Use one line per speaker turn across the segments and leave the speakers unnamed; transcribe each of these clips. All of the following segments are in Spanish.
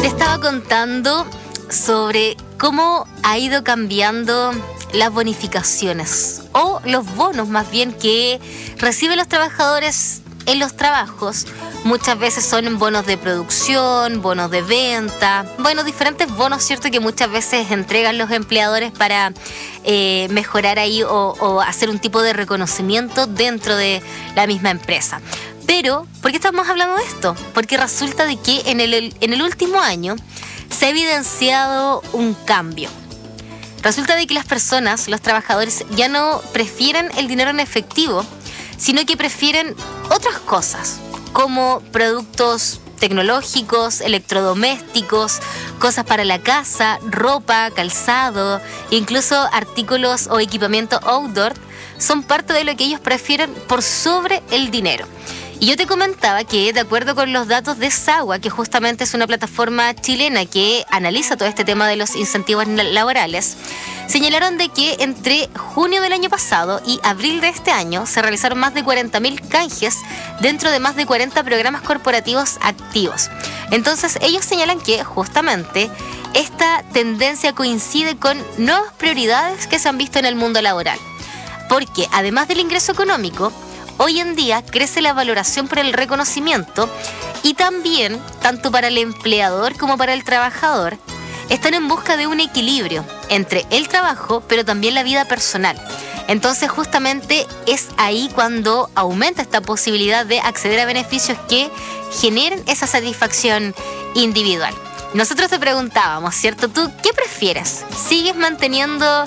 Te estaba contando sobre cómo ha ido cambiando las bonificaciones o los bonos más bien que reciben los trabajadores en los trabajos. Muchas veces son bonos de producción, bonos de venta, diferentes bonos, ¿cierto?, que muchas veces entregan los empleadores para mejorar ahí o hacer un tipo de reconocimiento dentro de la misma empresa. Pero, ¿por qué estamos hablando de esto? Porque resulta de que en el último año se ha evidenciado un cambio. Resulta de que las personas, los trabajadores, ya no prefieren el dinero en efectivo, sino que prefieren otras cosas, como productos tecnológicos, electrodomésticos, cosas para la casa, ropa, calzado, incluso artículos o equipamiento outdoor, son parte de lo que ellos prefieren por sobre el dinero. Y yo te comentaba que, de acuerdo con los datos de SAGUA, que justamente es una plataforma chilena que analiza todo este tema de los incentivos laborales, señalaron de que entre junio del año pasado y abril de este año se realizaron más de 40.000 canjes dentro de más de 40 programas corporativos activos. Entonces, ellos señalan que justamente esta tendencia coincide con nuevas prioridades que se han visto en el mundo laboral. Porque, además del ingreso económico, hoy en día crece la valoración por el reconocimiento y también, tanto para el empleador como para el trabajador, están en busca de un equilibrio entre el trabajo, pero también la vida personal. Entonces, justamente es ahí cuando aumenta esta posibilidad de acceder a beneficios que generen esa satisfacción individual. Nosotros te preguntábamos, ¿cierto? ¿Tú qué prefieres? ¿Sigues manteniendo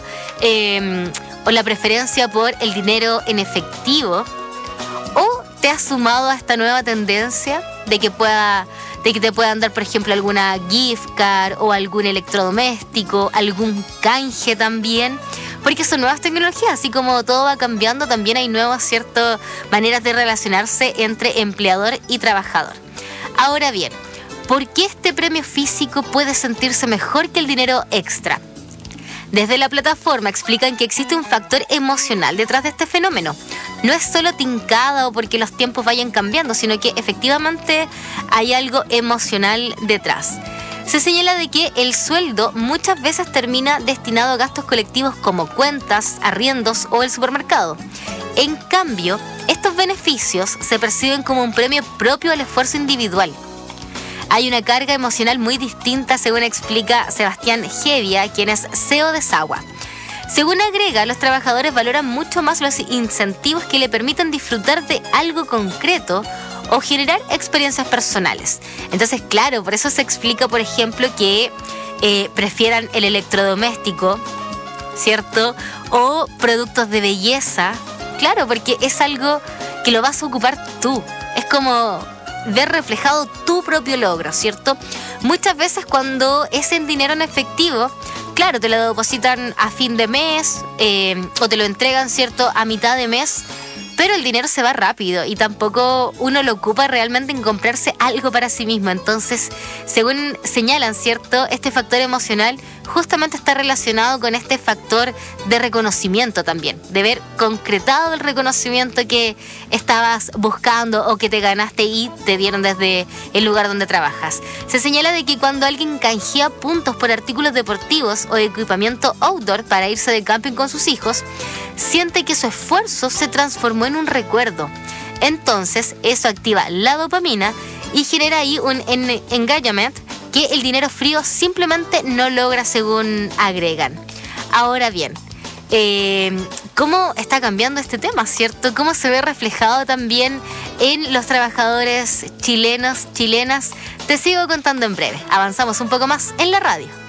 o la preferencia por el dinero en efectivo? ¿O te has sumado a esta nueva tendencia de que te puedan dar, por ejemplo, alguna gift card o algún electrodoméstico, algún canje también? Porque son nuevas tecnologías, así como todo va cambiando, también hay nuevas, ¿cierto?, maneras de relacionarse entre empleador y trabajador. Ahora bien, ¿por qué este premio físico puede sentirse mejor que el dinero extra? Desde la plataforma explican que existe un factor emocional detrás de este fenómeno. No es solo tincada o porque los tiempos vayan cambiando, sino que efectivamente hay algo emocional detrás. Se señala de que el sueldo muchas veces termina destinado a gastos colectivos como cuentas, arriendos o el supermercado. En cambio, estos beneficios se perciben como un premio propio al esfuerzo individual. Hay una carga emocional muy distinta, según explica Sebastián Hevia, quien es CEO de SAGUA. Según agrega, los trabajadores valoran mucho más los incentivos que le permiten disfrutar de algo concreto o generar experiencias personales. Entonces, claro, por eso se explica, por ejemplo, que prefieran el electrodoméstico, ¿cierto? O productos de belleza. Claro, porque es algo que lo vas a ocupar tú. Es como ver reflejado tu propio logro, ¿cierto? Muchas veces cuando es en dinero en efectivo, claro, te lo depositan a fin de mes o te lo entregan, ¿cierto?, a mitad de mes, pero el dinero se va rápido y tampoco uno lo ocupa realmente en comprarse algo para sí mismo. Entonces, según señalan, ¿cierto?, este factor emocional justamente está relacionado con este factor de reconocimiento también, de ver concretado el reconocimiento que estabas buscando o que te ganaste y te dieron desde el lugar donde trabajas. Se señala de que cuando alguien canjea puntos por artículos deportivos o equipamiento outdoor para irse de camping con sus hijos, siente que su esfuerzo se transformó en un recuerdo. Entonces, eso activa la dopamina y genera ahí un engagement que el dinero frío simplemente no logra, según agregan. Ahora bien, ¿cómo está cambiando este tema, cierto? ¿Cómo se ve reflejado también en los trabajadores chilenos, chilenas? Te sigo contando en breve. Avanzamos un poco más en la radio.